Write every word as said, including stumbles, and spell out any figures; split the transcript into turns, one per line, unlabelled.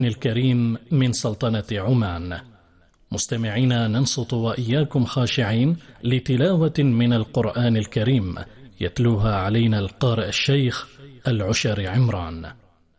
الكريم من سلطنة عمان. مستمعينا، ننصت وإياكم خاشعين لتلاوة من القرآن الكريم يتلوها علينا القارئ الشيخ العشر عمران.